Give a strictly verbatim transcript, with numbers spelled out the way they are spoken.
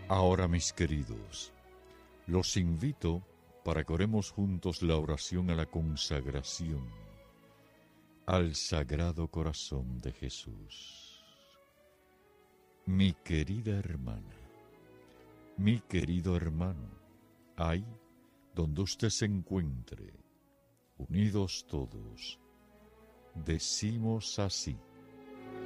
Ahora, mis queridos, los invito para que oremos juntos la oración a la consagración al Sagrado Corazón de Jesús. Mi querida hermana, mi querido hermano, ahí donde usted se encuentre, unidos todos, decimos así: